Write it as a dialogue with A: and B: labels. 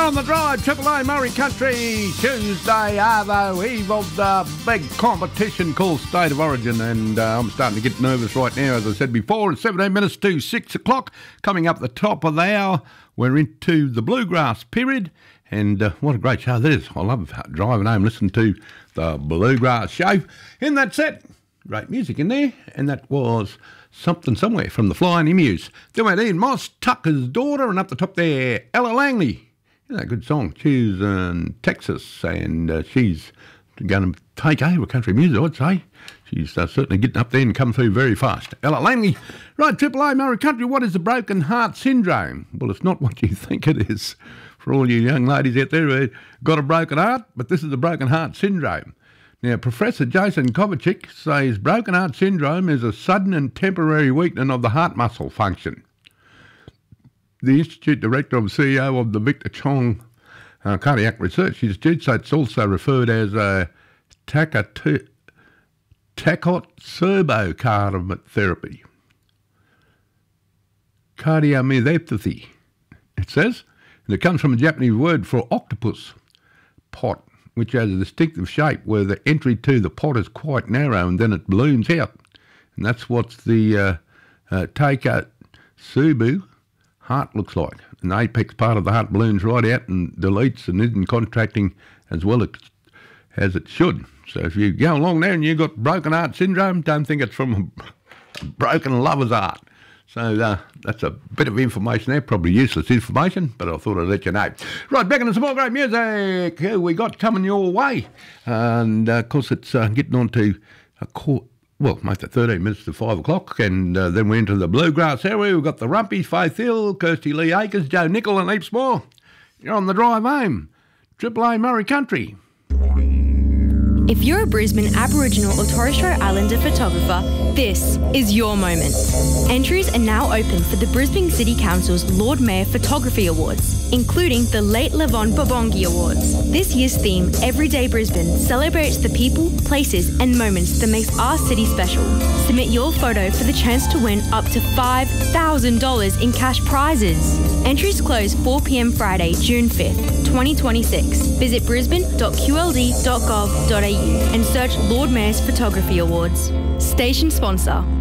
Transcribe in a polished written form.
A: on the drive, Triple A Murray Country, Tuesday, Arvo, eve of the big competition called State of Origin, and I'm starting to get nervous right now, as I said before. It's 17 minutes to 6 o'clock, coming up the top of the hour. We're into the bluegrass period, and what a great show that is. I love driving home, listening to the bluegrass show. In that set, great music in there, and that was Something Somewhere from the Flying Emus. Then we had Ian Moss, Tucker's Daughter, and up the top there, Ella Langley. Isn't that a good song? She's in Texas, and she's going to take over country music, I'd say. She's certainly getting up there and come through very fast. Ella Langley. Right, Triple A Murray Country, what is the broken heart syndrome? Well, it's not what you think it is. For all you young ladies out there who've got a broken heart, but this is the broken heart syndrome. Now, Professor Jason Kovacic says broken heart syndrome is a sudden and temporary weakening of the heart muscle function. The Institute Director and CEO of the Victor Chong Cardiac Research Institute, so it's also referred as a Takotsubo therapy. Cardiomyopathy, it says. And it comes from a Japanese word for octopus pot, which has a distinctive shape where the entry to the pot is quite narrow and then it balloons out. And that's what the Takotsubo heart looks like. And the apex part of the heart balloons right out and deletes and isn't contracting as well as it should. So if you go along there and you've got broken heart syndrome, don't think it's from a broken lover's heart. So that's a bit of information there, probably useless information, but I thought I'd let you know. Right, back into some more great music. Here we got coming your way. And, of course, it's getting on to most of 13 minutes to 5 o'clock, and then we're into the bluegrass area. We've got the Rumpies, Faith Hill, Kirsty Lee Akers, Joe Nickel, and heaps more. You're on the drive home. Triple A Murray Country.
B: If you're a Brisbane Aboriginal or Torres Strait Islander photographer, this is your moment. Entries are now open for the Brisbane City Council's Lord Mayor Photography Awards, including the Late Levon Bobongi Awards. This year's theme, Everyday Brisbane, celebrates the people, places and moments that makes our city special. Submit your photo for the chance to win up to $5,000 in cash prizes. Entries close 4 p.m. Friday, June 5th, 2026. Visit brisbane.qld.gov.au and search Lord Mayor's Photography Awards. Station sponsor.